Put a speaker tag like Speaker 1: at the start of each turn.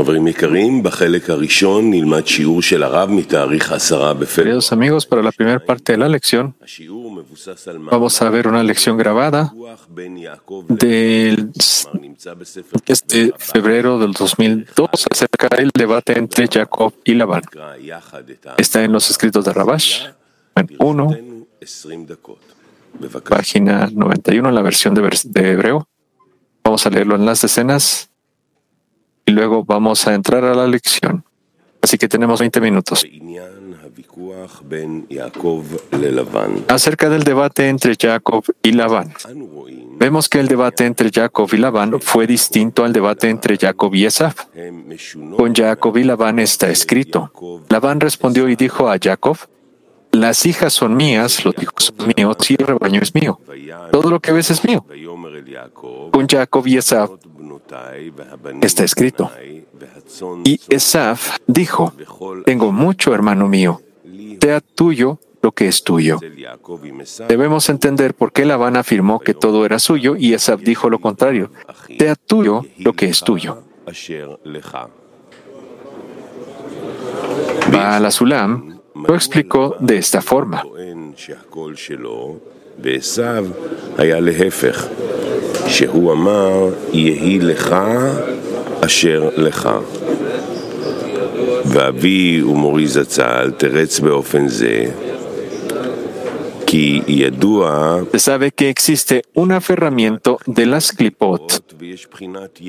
Speaker 1: חברים יקרים, בחלק הראשון נלמד שיעור של הרב מתאריך 10 בפברואר.
Speaker 2: Queridos amigos, para la primera parte de la lección vamos a ver una lección grabada del febrero del 2002 acerca del debate entre Jacob y Labán. Está en los escritos de Rabash, 1, página 91, en la versión de hebreo. Vamos a leerlo en las decenas y luego vamos a entrar a la lección. Así que tenemos 20 minutos. Acerca del debate entre Jacob y Labán. Vemos que el debate entre Jacob y Labán fue distinto al debate entre Jacob y Esaf. Con Jacob y Labán está escrito. Labán respondió y dijo a Jacob: las hijas son mías, los hijos son míos y el rebaño es mío. Todo lo que ves es mío. Con Jacob y Esaf está escrito. Y Esaf dijo: tengo mucho, hermano mío. Sea tuyo lo que es tuyo. Debemos entender por qué Labán afirmó que todo era suyo y Esaf dijo lo contrario. Sea tuyo lo que es tuyo. Baal HaSulam lo explicó de esta forma.
Speaker 1: שהוא אמר, יהי לך אשר לך. ואבי ומורי זצ"ל תרץ באופן זה, כי ידוע...
Speaker 2: Se sabe que existe un aferramiento de las clipot